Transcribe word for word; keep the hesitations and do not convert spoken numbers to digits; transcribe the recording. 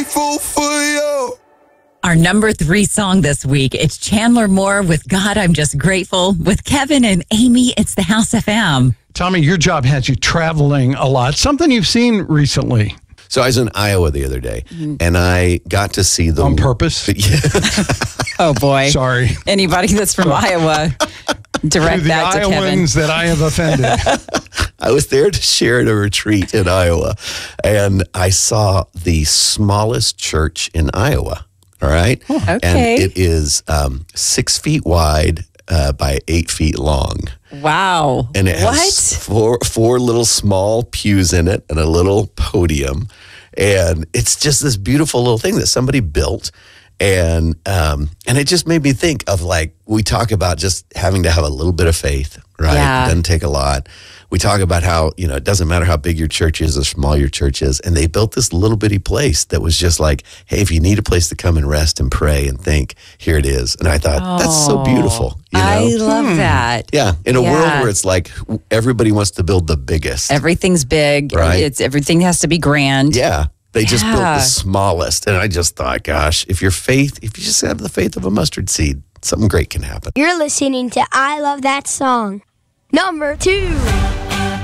grateful for you. Our number three song this week, it's Chandler Moore with God, I'm Just Grateful. With Kevin and Amy, it's the House F M. Tommy, your job has you traveling a lot. Something you've seen recently. So I was in Iowa the other day, mm-hmm. and I got to see the... On purpose? Yeah. Oh, boy. Sorry. Anybody that's from Iowa, direct the that to Kevin. Iowans that I have offended. I was there to share at a retreat in Iowa, and I saw the smallest church in Iowa. All right. Oh, okay. And it is um, six feet wide uh, by eight feet long. Wow. And it what? has four, four little small pews in it and a little podium. And it's just this beautiful little thing that somebody built. And um, and it just made me think of, like, we talk about just having to have a little bit of faith, right? Yeah. It doesn't take a lot. We talk about how, you know, it doesn't matter how big your church is or small your church is. And they built this little bitty place that was just like, hey, if you need a place to come and rest and pray and think, here it is. And I thought, oh, that's so beautiful. You know? I love hmm. that. Yeah. In a yeah. world where it's like everybody wants to build the biggest. Everything's big. Right? It's everything has to be grand. Yeah. They just yeah. built the smallest. And I just thought, gosh, if your faith, if you just have the faith of a mustard seed, something great can happen. You're listening to I Love That Song. Number two.